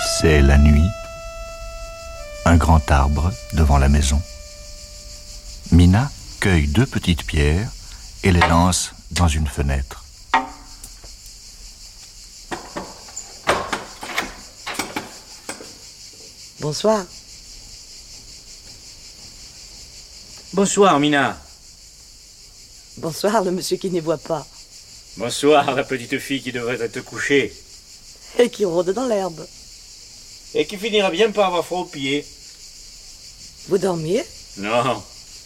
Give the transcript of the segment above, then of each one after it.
C'est la nuit. Un grand arbre devant la maison. Mina cueille 2 petites pierres et les lance dans une fenêtre. Bonsoir. Bonsoir, Mina. Bonsoir, le monsieur qui n'y voit pas. Bonsoir, la petite fille qui devrait être couchée. Et qui rôde dans l'herbe. Et qui finira bien par avoir froid aux pieds. Vous dormiez? Non.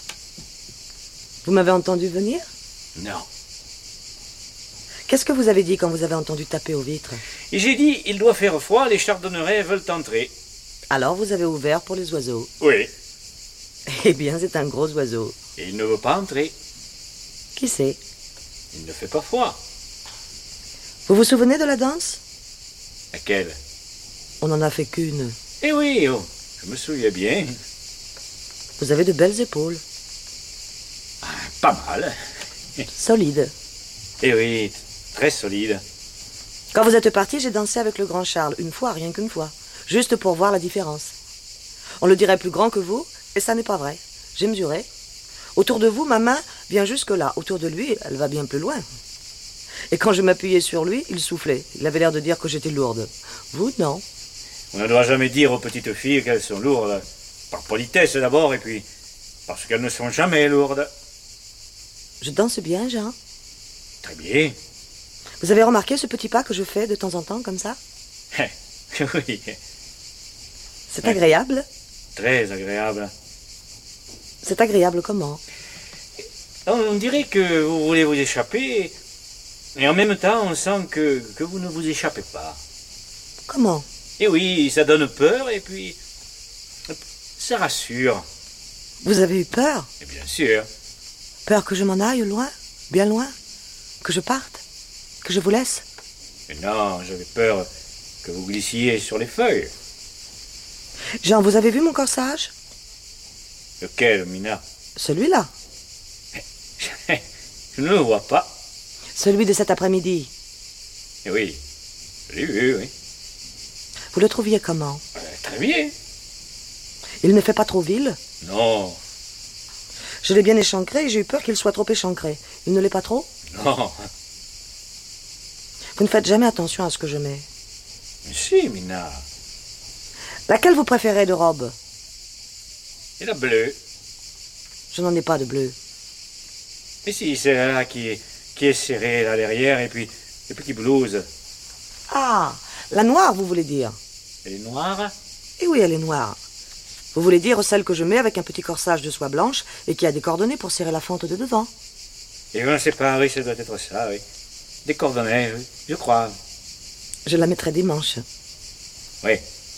Vous m'avez entendu venir? Non. Qu'est-ce que vous avez dit quand vous avez entendu taper aux vitres? Et j'ai dit, il doit faire froid, les chardonnerets veulent entrer. Alors vous avez ouvert pour les oiseaux? Oui. Eh bien, c'est un gros oiseau. Et il ne veut pas entrer. Qui c'est? Il ne fait pas froid. Vous vous souvenez de la danse? Laquelle? On n'en a fait qu'une. Eh oui, oh, je me souviens bien. Vous avez de belles épaules. Ah, pas mal. Solides. Eh oui, très solide. Quand vous êtes parti, j'ai dansé avec le grand Charles. Une fois, rien qu'une fois. Juste pour voir la différence. On le dirait plus grand que vous, et ça n'est pas vrai. J'ai mesuré. Autour de vous, ma main vient jusque-là. Autour de lui, elle va bien plus loin. Et quand je m'appuyais sur lui, il soufflait. Il avait l'air de dire que j'étais lourde. Vous, non. On ne doit jamais dire aux petites filles qu'elles sont lourdes. Par politesse d'abord, et puis parce qu'elles ne sont jamais lourdes. Je danse bien, Jean. Très bien. Vous avez remarqué ce petit pas que je fais de temps en temps, comme ça? Oui. C'est agréable? Très agréable. C'est agréable comment? On dirait que vous voulez vous échapper, et en même temps, on sent que vous ne vous échappez pas. Comment? Et oui, ça donne peur, et puis ça rassure. Vous avez eu peur? Et bien sûr. Peur que je m'en aille loin? Bien loin? Que je parte? Que je vous laisse? Mais non, j'avais peur que vous glissiez sur les feuilles. Jean, vous avez vu mon corsage? Lequel, Mina? Celui-là. Je ne le vois pas. Celui de cet après-midi. Et oui, je l'ai vu, oui. Vous le trouviez comment? Très bien. Il ne fait pas trop vil? Non, Je l'ai bien échancré et j'ai eu peur qu'il soit trop échancré. Il ne l'est pas trop? non. Vous ne faites jamais attention à ce que je mets. Mais si, Mina. Laquelle vous préférez de robe? Et la bleue. Je n'en ai pas de bleu. Mais si, c'est là qui est serrée là derrière, et puis qui blouse. Ah, la noire, vous voulez dire? Elle est noire. Eh oui, elle est noire. Vous voulez dire celle que je mets avec un petit corsage de soie blanche et qui a des cordonnées pour serrer la fente de devant? Et je ne sais pas, oui, ça doit être ça, oui. Des cordonnées, oui, je crois. Je la mettrai des manches. Oui.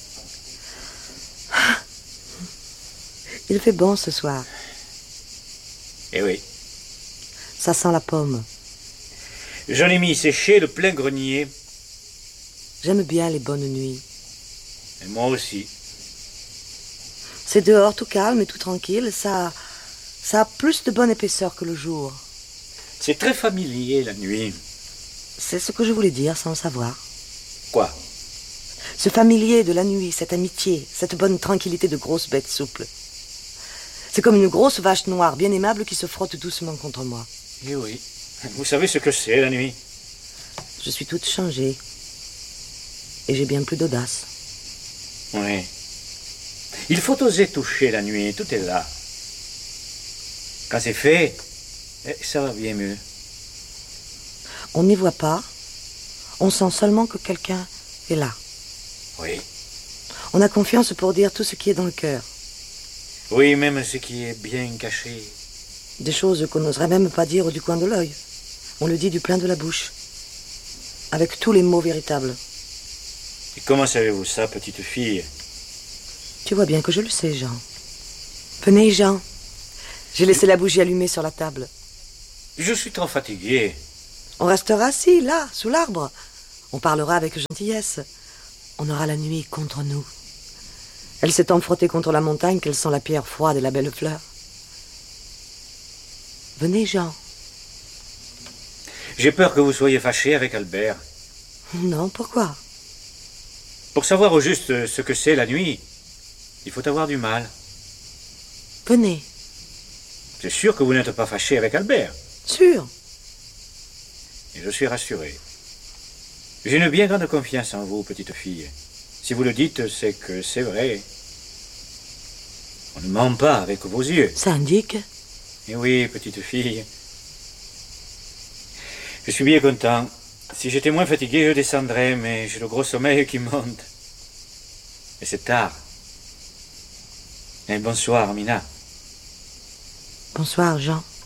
Il fait bon ce soir. Et oui. Ça sent la pomme. J'en ai mis sécher le plein grenier. J'aime bien les bonnes nuits. Et moi aussi. C'est dehors tout calme et tout tranquille. Ça a plus de bonne épaisseur que le jour. C'est très familier, la nuit. C'est ce que je voulais dire sans le savoir. Quoi? Ce familier de la nuit, cette amitié, cette bonne tranquillité de grosse bête souple. C'est comme une grosse vache noire bien aimable qui se frotte doucement contre moi. Eh oui. Vous savez ce que c'est, la nuit? Je suis toute changée. Et j'ai bien plus d'audace. Oui. Il faut oser toucher la nuit, tout est là. Quand c'est fait, ça va bien mieux. On n'y voit pas. On sent seulement que quelqu'un est là. Oui. On a confiance pour dire tout ce qui est dans le cœur. Oui, même ce qui est bien caché. Des choses qu'on n'oserait même pas dire du coin de l'œil. On le dit du plein de la bouche. Avec tous les mots véritables. Et comment savez-vous ça, petite fille? Tu vois bien que je le sais, Jean. Venez, Jean. J'ai laissé la bougie allumée sur la table. Je suis trop fatigué. On restera assis, là, sous l'arbre. On parlera avec gentillesse. On aura la nuit contre nous. Elle s'est tant frottée contre la montagne qu'elle sent la pierre froide et la belle fleur. Venez, Jean. J'ai peur que vous soyez fâché avec Albert. Non, pourquoi? Pour savoir au juste ce que c'est la nuit, il faut avoir du mal. Venez. C'est sûr que vous n'êtes pas fâché avec Albert. Sûr. Et je suis rassuré. J'ai une bien grande confiance en vous, petite fille. Si vous le dites, c'est que c'est vrai. On ne ment pas avec vos yeux. Ça indique. Et oui, petite fille. Je suis bien content. Si j'étais moins fatigué, je descendrais, mais j'ai le gros sommeil qui monte. Et c'est tard. Et bonsoir, Mina. Bonsoir, Jean.